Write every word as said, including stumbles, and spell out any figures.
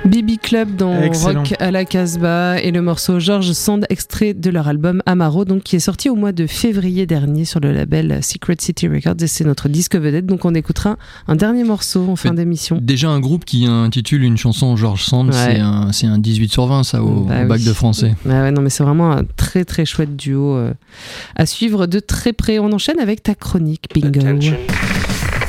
B B Club dans Excellent. Rock à la Casbah et le morceau George Sand, extrait de leur album Amaro, donc qui est sorti au mois de février dernier sur le label Secret City Records, et c'est notre disque vedette. Donc on écoutera un dernier morceau en fin Mais d'émission. Déjà un groupe qui intitule une chanson George Sand, Ouais. c'est, un, c'est un dix-huit sur vingt ça au, Bah au bac oui. de français. Ah ouais, non mais c'est vraiment un très très chouette duo euh, à suivre de très près. On enchaîne avec ta chronique, bingo. Attention.